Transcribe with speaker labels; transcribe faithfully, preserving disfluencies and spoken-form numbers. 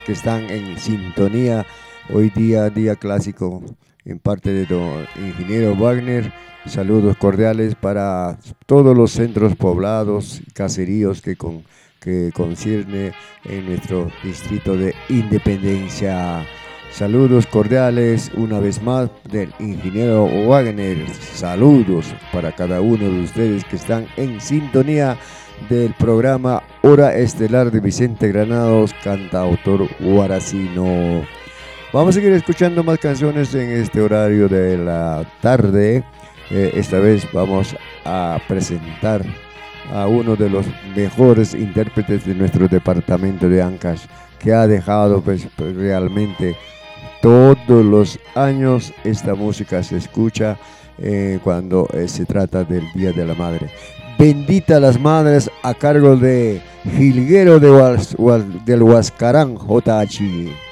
Speaker 1: que están en sintonía. Hoy día, día clásico en parte de don ingeniero Wagner. Saludos cordiales para todos los centros poblados, caseríos que, con, que concierne en nuestro distrito de Independencia. Saludos cordiales una vez más del ingeniero Wagner. Saludos para cada uno de ustedes que están en sintonía del programa Hora Estelar de Vicente Granados, cantautor guaracino. Vamos a seguir escuchando más canciones en este horario de la tarde. Eh, esta vez vamos a presentar a uno de los mejores intérpretes de nuestro departamento de Ancash, que ha dejado pues, realmente todos los años esta música se escucha eh, cuando eh, se trata del Día de la Madre. Bendita las Madres, a cargo de Jilguero de Huas, Huas, del Huascarán, J H.